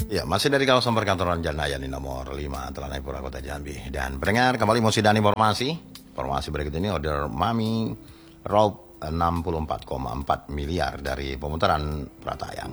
Ya, masih dari kawasan perkantoran Jalan Raya di nomor 5 Telanai Kota Jambi. Dan pendengar, kembali musik dan informasi. Informasi berikut ini, order Mami raup 64,4 miliar dari pemutaran Pratayang.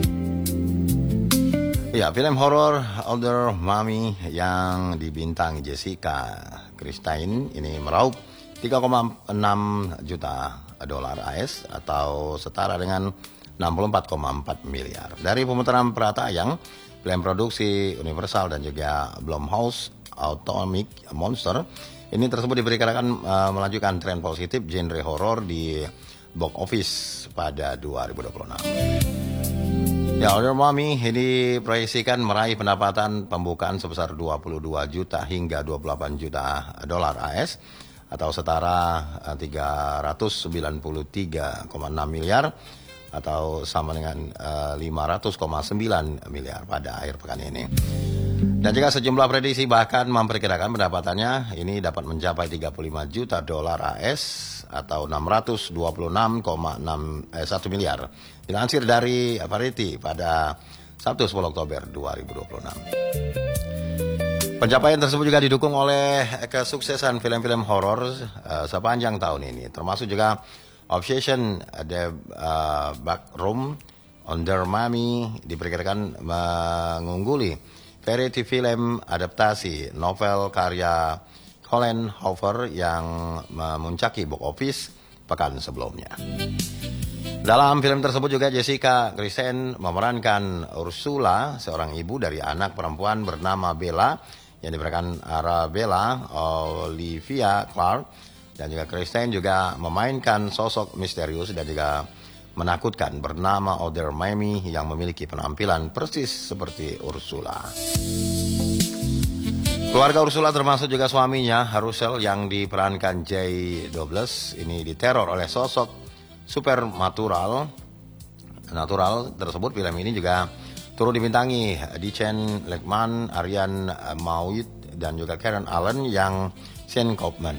Ya, film horor Order Mami yang dibintangi Jessica Chastain ini meraup 3,6 juta dolar AS atau setara dengan 64,4 miliar. Dari pemutaran Pratayang, film produksi Universal dan juga Blumhouse Atomic Monster ini tersebut diperkirakan melanjutkan tren positif genre horor di box office pada 2026. Ya, Order Mami ini proyeksikan meraih pendapatan pembukaan sebesar 22 juta hingga 28 juta dolar AS atau setara 393,6 miliar atau sama dengan 500,9 miliar pada akhir pekan ini. Dan juga sejumlah prediksi bahkan memperkirakan pendapatannya ini dapat mencapai 35 juta dolar AS atau 626,1 miliar. Dilansir dari Variety pada Sabtu 10 Oktober 2026. Pencapaian tersebut juga didukung oleh kesuksesan film-film horor sepanjang tahun ini, termasuk juga Obsession, The Backroom, Order Mami diperkirakan mengungguli variety film adaptasi novel karya Colin Hoover yang memuncaki box office pekan sebelumnya. Dalam film tersebut juga Jessica Chastain memerankan Ursula, seorang ibu dari anak perempuan bernama Bella yang diperankan Arabella Olivia Clarke, dan juga Chastain juga memainkan sosok misterius dan juga menakutkan bernama Order Mami yang memiliki penampilan persis seperti Ursula. Keluarga Ursula termasuk juga suaminya Russell yang diperankan Jay Douglas ini diteror oleh sosok supernatural tersebut. Film ini juga turut dibintangi Dichen Lekman, Aryan Mauid dan juga Karen Allen yang Shane Kaufman.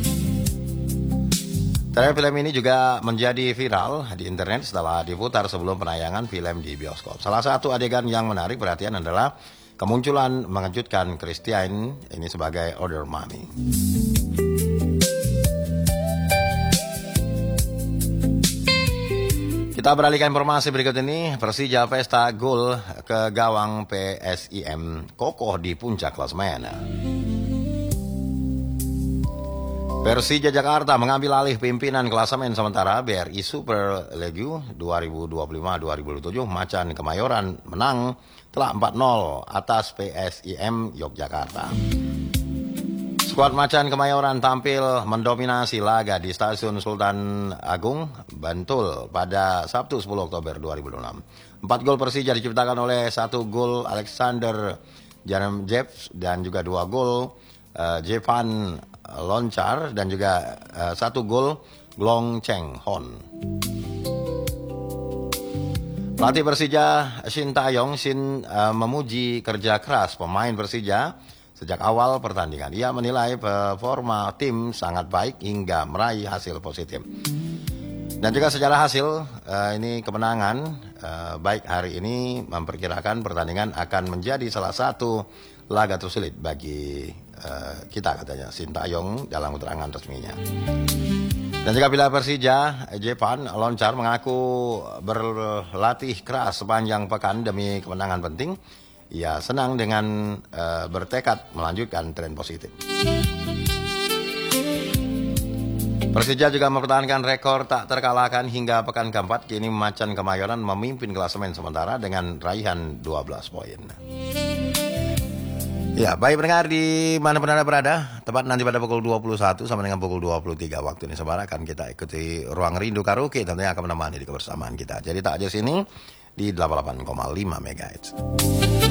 Trailer film ini juga menjadi viral di internet setelah diputar sebelum penayangan film di bioskop. Salah satu adegan yang menarik perhatian adalah kemunculan mengejutkan Chastain ini sebagai Order Mami. Kita beralihkan informasi berikut ini. Persija pesta gol ke gawang PSIM kokoh di puncak klasemen. Persija Jakarta mengambil alih pimpinan klasemen sementara BRI Super League 2025-2027. Macan Kemayoran menang telak 4-0 atas PSIM Yogyakarta. Skuad Macan Kemayoran tampil mendominasi laga di Stasiun Sultan Agung, Bantul pada Sabtu 10 Oktober 2026. 4 gol Persija diciptakan oleh 1 gol Alexander Janemjev dan juga 2 gol Jevan Loncar dan juga 1 gol Glong Cheng Hon. Pelatih Persija Shin Taeyong memuji kerja keras pemain Persija sejak awal pertandingan. Ia menilai performa tim sangat baik hingga meraih hasil positif. Dan juga secara hasil ini kemenangan baik hari ini memperkirakan pertandingan akan menjadi salah satu laga tersulit bagi kita, katanya Shin Taeyong dalam keterangan resminya. Dan juga bila Persija, Jevan Loncar mengaku berlatih keras sepanjang pekan demi kemenangan penting. Ia senang dengan bertekad melanjutkan tren positif. Persija juga mempertahankan rekor tak terkalahkan hingga pekan keempat. Kini Macan Kemayoran memimpin klasemen sementara dengan raihan 12 poin. Ya, baik pendengar di mana pun Anda berada, tepat nanti pada pukul 21 sampai dengan pukul 23 waktu ini sebentar akan kita ikuti Ruang Rindu Karaoke, tentunya akan menemani di kebersamaan kita. Jadi tak aja sini di 88,5 MHz.